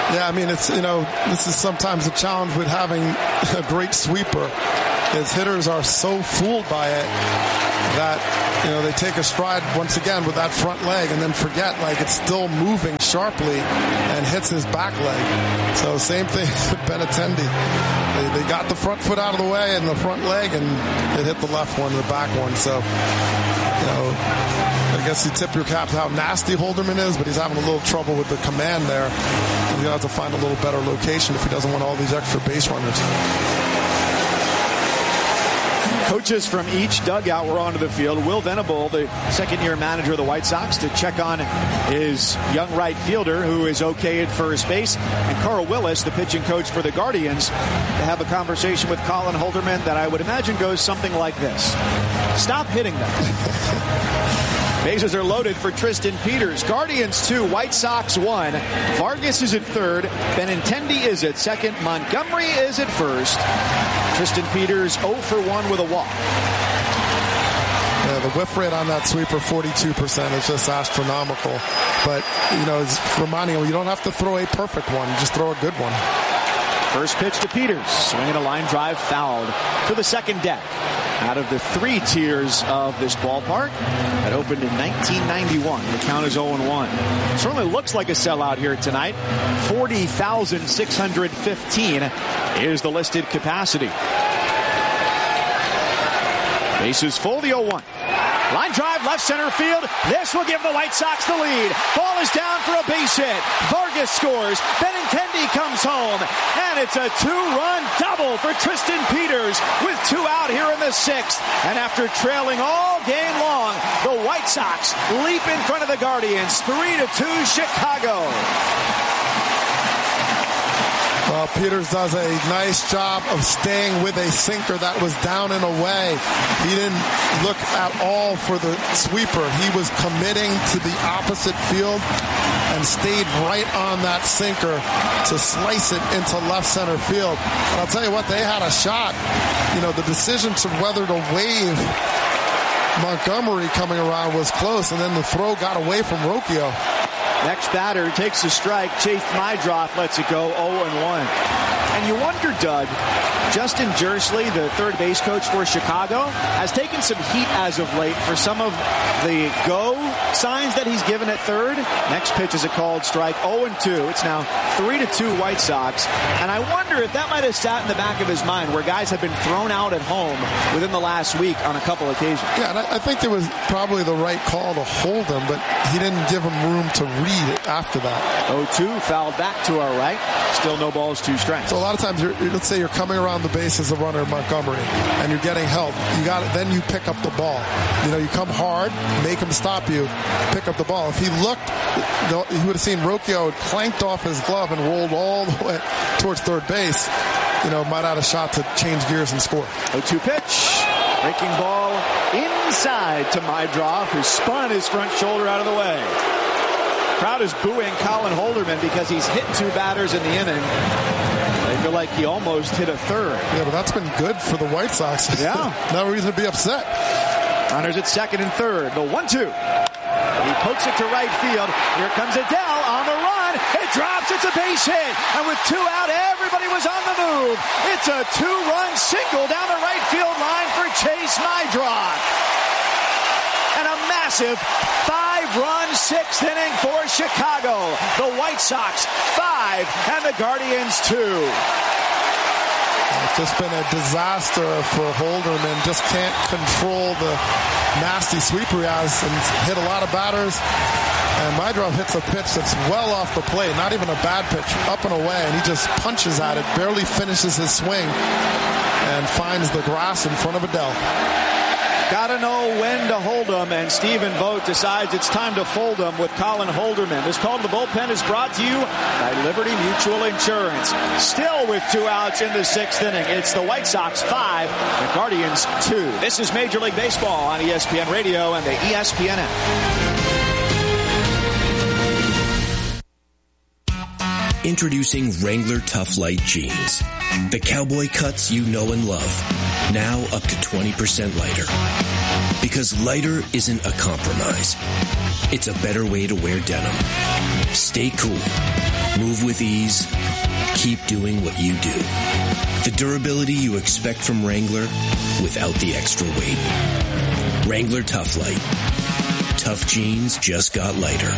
Yeah, I mean, it's, you know, this is sometimes a challenge with having a great sweeper. His hitters are so fooled by it that, you know, they take a stride once again with that front leg and then forget, like, it's still moving sharply and hits his back leg. So same thing with Benintendi. They, they got the front foot out of the way and the front leg, and it hit the left one, the back one. So, you know, I guess you tip your cap to how nasty Holderman is, but he's having a little trouble with the command there. He's going to have to find a little better location if he doesn't want all these extra base runners. Coaches from each dugout were onto the field. Will Venable, the second-year manager of the White Sox, to check on his young right fielder, who is okay at first base, and Carl Willis, the pitching coach for the Guardians, to have a conversation with Colin Holderman that I would imagine goes something like this. Stop hitting them. Bases are loaded for Tristan Peters. Guardians two, White Sox one. Vargas is at third. Benintendi is at second. Montgomery is at first. Tristan Peters oh for one with a walk. Yeah, the whiff rate on that sweeper, forty-two percent, is just astronomical. But, you know, it's reminding him, you don't have to throw a perfect one. Just throw a good one. First pitch to Peters. Swinging a line drive, fouled to the second deck. Out of the three tiers of this ballpark that opened in nineteen ninety-one. The count is oh and one. Certainly looks like a sellout here tonight. forty thousand six hundred fifteen is the listed capacity. Bases full, the oh one. Line drive, left center field. This will give the White Sox the lead. Ball is down for a base hit. Vargas scores. Benintendi comes home. And it's a two-run double for Tristan Peters with two out here in the sixth. And after trailing all game long, the White Sox leap in front of the Guardians. three to two Chicago. Well, Peters does a nice job of staying with a sinker that was down and away. He didn't look at all for the sweeper. He was committing to the opposite field and stayed right on that sinker to slice it into left center field. And I'll tell you what, they had a shot. You know, the decision to whether to wave Montgomery coming around was close, and then the throw got away from Rocchio. Next batter takes a strike. Chase Mydroth lets it go oh and one. And you wonder, Doug, Justin Jersley, the third base coach for Chicago, has taken some heat as of late for some of the go signs that he's given at third. Next pitch is a called strike, oh and two. It's now three to two White Sox. And I wonder if that might have sat in the back of his mind, where guys have been thrown out at home within the last week on a couple occasions. Yeah, and I think it was probably the right call to hold him, but he didn't give him room to read it after that. oh two, fouled back to our right. Still no balls, two strikes. So a lot of times, you're, let's say you're coming around the base as a runner, Montgomery, and you're getting help. You got it. Then you pick up the ball. You know, you come hard, make him stop you, pick up the ball. If he looked, he would have seen Rocchio clanked off his glove and rolled all the way towards third base. You know, might have a shot to change gears and score. oh two pitch. Breaking ball inside to Mydroth, who spun his front shoulder out of the way. Crowd is booing Colin Holderman because he's hit two batters in the inning. They feel like he almost hit a third. Yeah, but that's been good for the White Sox. Yeah. No reason to be upset. Runners at second and third. The one two. He pokes it to right field. Here comes Adele on the run. It drops. It's a base hit. And with two out, everybody was on the move. It's a two-run single down the right field line for Chase Mydroth. And a massive five-run sixth inning for Chicago. The White Sox five and the Guardians two. It's just been a disaster for Holderman. Just can't control the nasty sweeper he has and hit a lot of batters. And Mydroth hits a pitch that's well off the plate. Not even a bad pitch, up and away. And he just punches at it, barely finishes his swing, and finds the grass in front of Adele. Gotta know when to hold them, and Stephen Vogt decides it's time to fold them with Colin Holderman. This call to the bullpen is brought to you by Liberty Mutual Insurance. Still with two outs in the sixth inning. It's the White Sox five, the Guardians two. This is Major League Baseball on E S P N Radio and the E S P N app. Introducing Wrangler Tough Light Jeans. The cowboy cuts you know and love. Now up to twenty percent lighter. Because lighter isn't a compromise. It's a better way to wear denim. Stay cool. Move with ease. Keep doing what you do. The durability you expect from Wrangler without the extra weight. Wrangler Tough Light. Tough jeans just got lighter.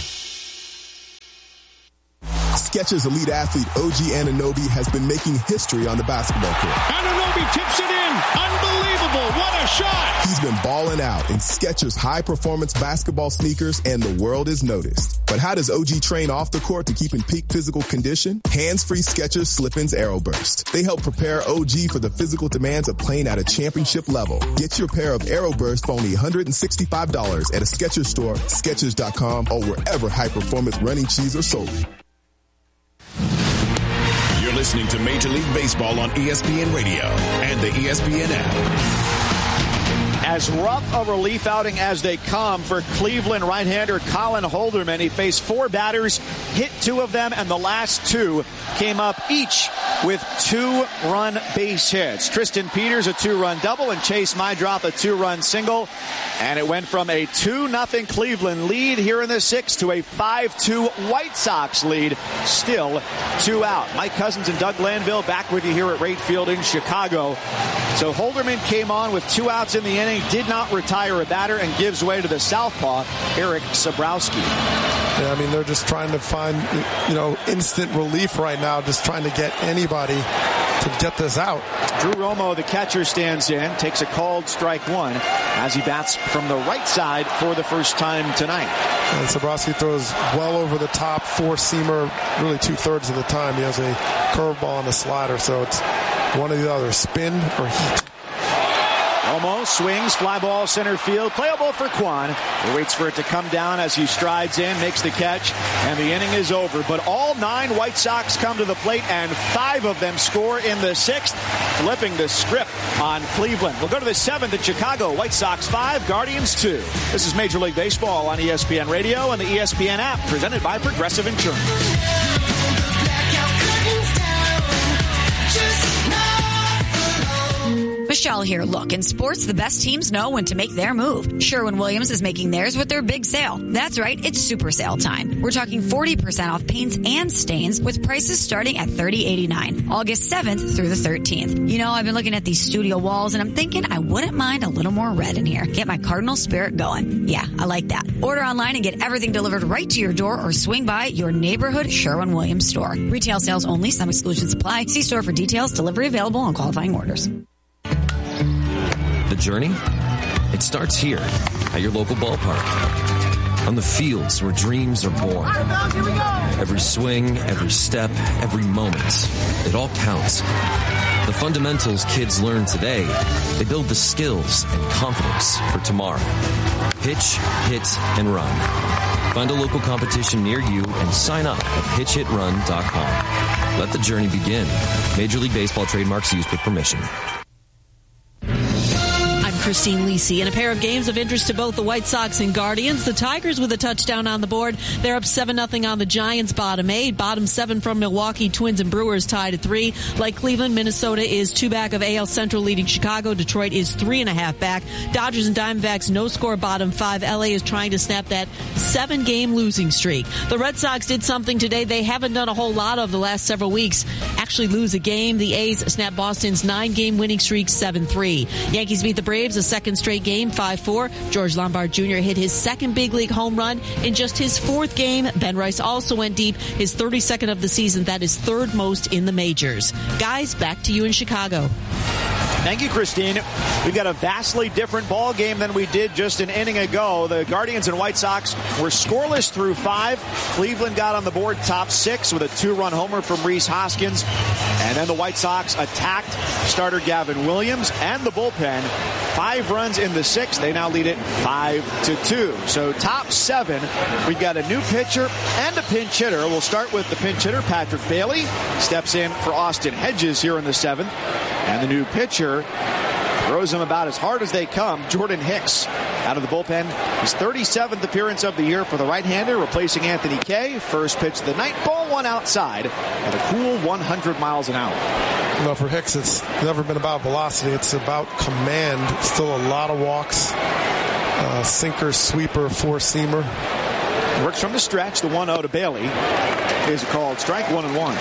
Skechers elite athlete O G Anunoby has been making history on the basketball court. Anunoby tips it in. Unbelievable. What a shot. He's been balling out in Skechers high-performance basketball sneakers, and the world is noticed. But how does O G train off the court to keep in peak physical condition? Hands-free Skechers Slip-ins Aeroburst. They help prepare O G for the physical demands of playing at a championship level. Get your pair of Aeroburst for only one hundred sixty-five dollars at a Skechers store, Skechers dot com, or wherever high-performance running shoes are sold. You're listening to Major League Baseball on E S P N Radio and the E S P N app. As rough a relief outing as they come for Cleveland right-hander Colin Holderman. He faced four batters, hit two of them, and the last two came up each with two-run base hits. Tristan Peters, a two-run double, and Chase Mydrop, a two-run single. And it went from a two nothing Cleveland lead here in the sixth to a five two White Sox lead, still two out. Mike Cousins and Doug Glanville back with you here at Rate Field in Chicago. So Holderman came on with two outs in the inning, did not retire a batter, and gives way to the southpaw, Eric Sabrowski. Yeah, I mean, they're just trying to find, you know, instant relief right now, just trying to get anybody to get this out. Drew Romo, the catcher, stands in, takes a called strike one as he bats from the right side for the first time tonight. And Sabrowski throws well over the top, four-seamer, really two-thirds of the time. He has a curveball and a slider, so it's one or the other, spin or heat. Romo swings, fly ball center field, playable for Kwan. He waits for it to come down as he strides in, makes the catch, and the inning is over. But all nine White Sox come to the plate, and five of them score in the sixth, flipping the script on Cleveland. We'll go to the seventh at Chicago. White Sox five, Guardians two. This is Major League Baseball on E S P N Radio and the E S P N app, presented by Progressive Insurance. Michelle here. Look, in sports, the best teams know when to make their move. Sherwin-Williams is making theirs with their big sale. That's right, it's super sale time. We're talking forty percent off paints and stains with prices starting at thirty eighty-nine. August seventh through the thirteenth. You know, I've been looking at these studio walls and I'm thinking I wouldn't mind a little more red in here. Get my Cardinal spirit going. Yeah, I like that. Order online and get everything delivered right to your door or swing by your neighborhood Sherwin-Williams store. Retail sales only. Some exclusions apply. See store for details. Delivery available on qualifying orders. The journey? It starts here at your local ballpark. On the fields where dreams are born. Every swing, every step, every moment. It all counts. The fundamentals kids learn today, they build the skills and confidence for tomorrow. Pitch, hit, and run. Find a local competition near you and sign up at pitch hit run dot com. Let the journey begin. Major League Baseball trademarks used with permission. Christine Lisi. In a pair of games of interest to both the White Sox and Guardians, the Tigers with a touchdown on the board. They're up seven nothing on the Giants, bottom eight. Bottom seven from Milwaukee, Twins and Brewers tied at three. Like Cleveland, Minnesota is two back of A L Central leading Chicago. Detroit is three and a half back. Dodgers and Diamondbacks no score, bottom five. L A is trying to snap that seven game losing streak. The Red Sox did something today they haven't done a whole lot of the last several weeks. Actually lose a game. The A's snap Boston's nine game winning streak seven three. Yankees beat the Braves a second straight game, five four. George Lombard Junior hit his second big league home run in just his fourth game. Ben Rice also went deep, his thirty-second of the season. That is third most in the majors. Guys, back to you in Chicago. Thank you, Christine. We've got a vastly different ball game than we did just an inning ago. The Guardians and White Sox were scoreless through five. Cleveland got on the board top six with a two-run homer from Rhys Hoskins. And then the White Sox attacked starter Gavin Williams and the bullpen. Five runs in the sixth. They now lead it five to two. So top seven, we've got a new pitcher and a pinch hitter. We'll start with the pinch hitter, Patrick Bailey. Steps in for Austin Hedges here in the seventh. And the new pitcher throws them about as hard as they come. Jordan Hicks out of the bullpen. His thirty-seventh appearance of the year for the right-hander, replacing Anthony Kay. First pitch of the night, ball one outside at a cool one hundred miles an hour. No, for Hicks, it's never been about velocity. It's about command. Still a lot of walks. Uh, sinker, sweeper, four-seamer. Works from the stretch. The one oh to Bailey is called strike one and one.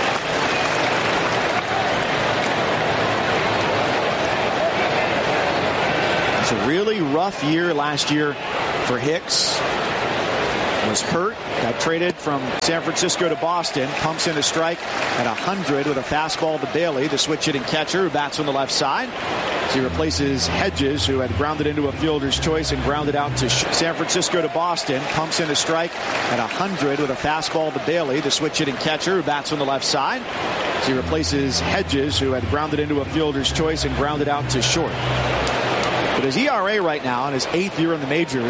It's a really rough year last year for Hicks. Was hurt, got traded from San Francisco to Boston, pumps in a strike at one hundred with a fastball to Bailey, the switch hitting catcher who bats on the left side. So he replaces Hedges, who had grounded into a fielder's choice and grounded out to San Francisco to Boston, pumps in a strike at one hundred with a fastball to Bailey, the switch hitting catcher who bats on the left side. So he replaces Hedges, who had grounded into a fielder's choice and grounded out to short. But his E R A right now in his eighth year in the majors